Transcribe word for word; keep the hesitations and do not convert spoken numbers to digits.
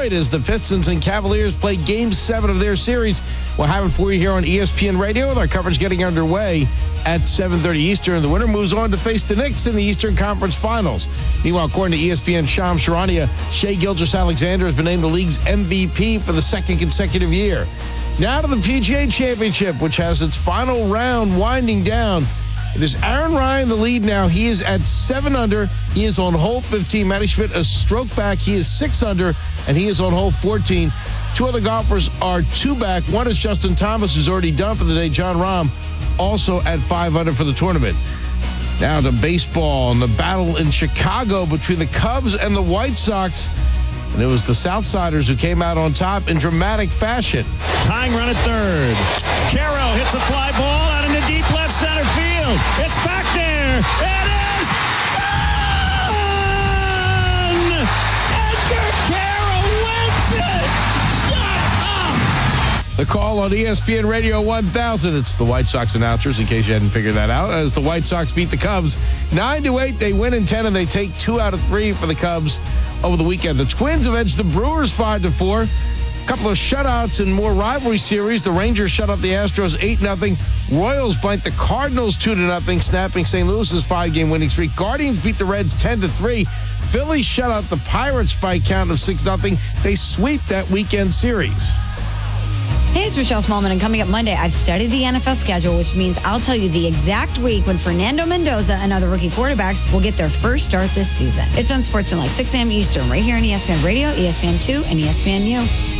Detroit as the Pistons and Cavaliers play Game seven of their series. We'll have it for you here on E S P N Radio with our coverage getting underway at seven thirty Eastern. The winner moves on to face the Knicks in the Eastern Conference Finals. Meanwhile, according to E S P N's Shams Charania, Shai Gilgeous-Alexander has been named the league's M V P for the second consecutive year. Now to the P G A Championship, which has its final round winding down. It is Aaron Ryan the lead now. He is at seven under. He is on hole fifteen. Matty Schmidt a stroke back. He is six under, and he is on hole fourteen. Two other golfers are two back. One is Justin Thomas, who's already done for the day. Jon Rahm also at five under for the tournament. Now to baseball and the battle in Chicago between the Cubs and the White Sox. And it was the Southsiders who came out on top in dramatic fashion. Tying run at third. Caro hits a fly ball out into deep left center field. It's back there. It is gone! Edgar Caro wins it! Shut up! The call on E S P N Radio one thousand. It's the White Sox announcers, in case you hadn't figured that out, as the White Sox beat the Cubs nine to eight. They win in ten, and they take two out of three for the Cubs over the weekend. The Twins have edged the Brewers five to four. A couple of shutouts in more rivalry series. The Rangers shut out the Astros eight nothing. Royals blank the Cardinals two to nothing, snapping Saint Louis's five-game winning streak. Guardians beat the Reds ten to three. Phillies shut out the Pirates by a count of six nothing. They sweep that weekend series. Hey, it's Michelle Smallman, and coming up Monday, I've studied the N F L schedule, which means I'll tell you the exact week when Fernando Mendoza and other rookie quarterbacks will get their first start this season. It's on Sportsman like six a.m. Eastern, right here on E S P N Radio, E S P N two, and E S P N U.